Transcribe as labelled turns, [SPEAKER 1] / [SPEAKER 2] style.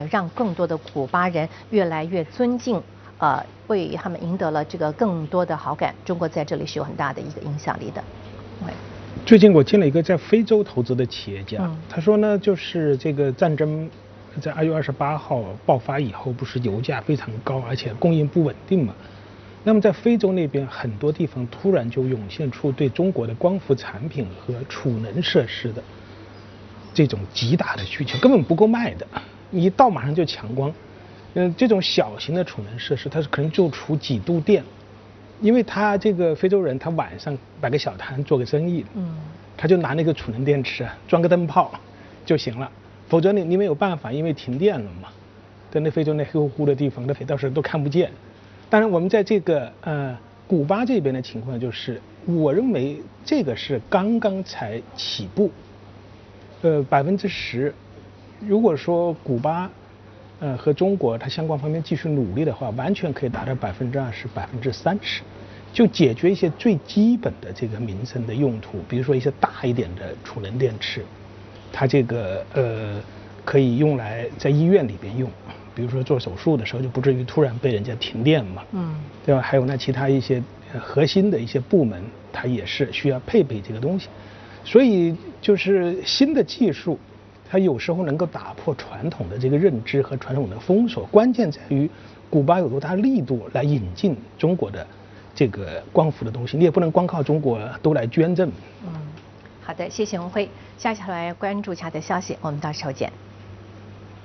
[SPEAKER 1] 让更多的古巴人越来越尊敬，为他们赢得了这个更多的好感。中国在这里是有很大的一个影响力的。
[SPEAKER 2] 最近我见了一个在非洲投资的企业家，他说呢，就是这个战争在2月28号爆发以后，不是油价非常高，而且供应不稳定嘛。那么在非洲那边很多地方突然就涌现出对中国的光伏产品和储能设施的这种极大的需求，根本不够卖的，你一到马上就抢光。这种小型的储能设施，它是可能就储几度电，因为他这个非洲人他晚上摆个小摊做个生意，他就拿那个储能电池装个灯泡就行了，否则你没有办法，因为停电了嘛，在那非洲那黑乎乎的地方，到时候都看不见。当然，我们在这个古巴这边的情况就是，我认为这个是刚刚才起步，10%。如果说古巴和中国它相关方面继续努力的话，完全可以达到20%、30%，就解决一些最基本的这个民生的用途，比如说一些大一点的储能电池，它这个可以用来在医院里边用。比如说做手术的时候就不至于突然被人家停电嘛，对吧？还有呢其他一些核心的一些部门，它也是需要配备这个东西。所以就是新的技术，它有时候能够打破传统的这个认知和传统的封锁，关键在于古巴有多大力度来引进中国的这个光伏的东西，你也不能光靠中国都来捐赠。
[SPEAKER 1] 好的，谢谢文辉。接下来关注一下的消息，我们到时候见。